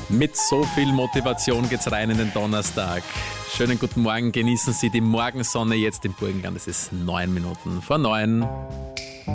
Mit so viel Motivation geht's rein in den Donnerstag. Schönen guten Morgen, genießen Sie die Morgensonne jetzt im Burgenland. Es ist 9 Minuten vor 9.